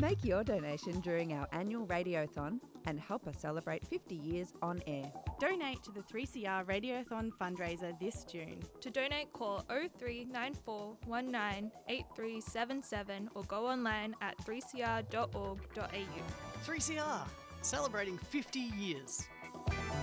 Make your donation during our annual Radiothon and help us celebrate 50 years on air. Donate to the 3CR Radiothon fundraiser this June. To donate, call 0394 198377 or go online at 3cr.org.au. 3CR, celebrating 50 years.